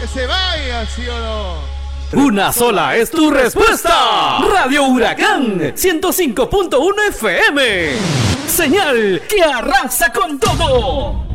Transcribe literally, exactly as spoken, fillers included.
Que se vaya, ¿sí o no? Una sola es tu respuesta. Radio Huracán ciento cinco punto uno F M. Señal que arrasa con todo.